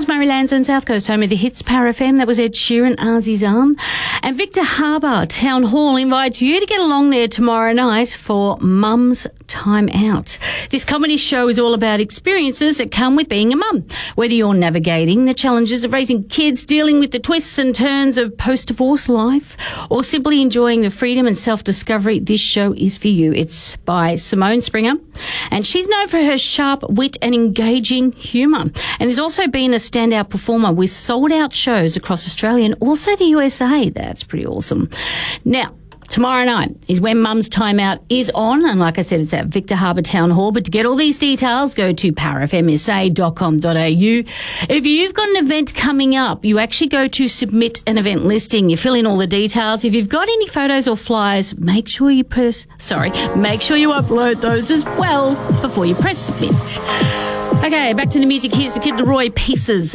North Maryland's and South Coast, home of the hits Power FM. That was Ed Sheeran, Ozzy's Arm. And Victor Harbour Town Hall invites you to get along there tomorrow night for Mum's Time Out. This comedy show is all about experiences that come with being a mum. Whether you're navigating the challenges of raising kids, dealing with the twists and turns of post-divorce life, or simply enjoying the freedom and self-discovery, this show is for you. It's by Simone Springer, and she's known for her sharp wit and engaging humour, and has also been a standout performer with sold-out shows across Australia and also the USA. That's pretty awesome. Now, tomorrow night is when Mum's Time Out is on, and like I said, it's at Victor Harbour Town Hall. But to get all these details, go to powerfmsa.com.au. If you've got an event coming up, you actually go to submit an event listing. You fill in all the details. If you've got any photos or flyers, make sure you upload those as well before you press submit. Okay, back to the music. Here's the Kid Leroy Pieces.